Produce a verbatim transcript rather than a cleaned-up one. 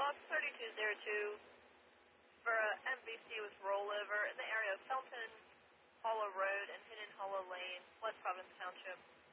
Box thirty-two oh two for a M V C with rollover in the area of Felton Hollow Road and Hidden Hollow Lane, West Providence Township.